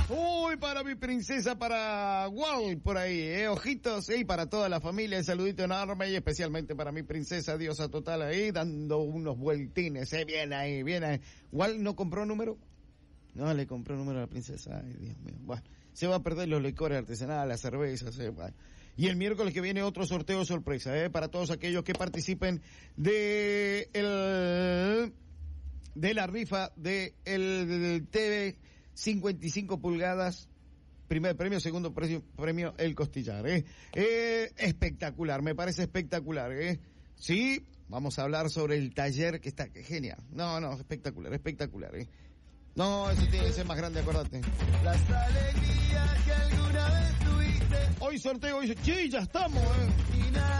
Uy, para mi princesa, para Wall, por ahí, ojitos, y para toda la familia, el saludito enorme, y especialmente para mi princesa, diosa total ahí, dando unos vueltines, bien ahí. Wall no compró número. No le compró número a la princesa, ay Dios mío. Bueno, se va a perder los licores artesanales, las cervezas, bueno. Y el miércoles que viene otro sorteo sorpresa, para todos aquellos que participen de la rifa del TV 55 pulgadas. Primer premio, segundo premio, el costillar, espectacular, me parece espectacular, Sí, vamos a hablar sobre el taller que está genial. No, espectacular, No, eso tiene que ser más grande, acuérdate. Las alegrías que alguna vez tuviste. Hoy sorteo, sí, ya estamos,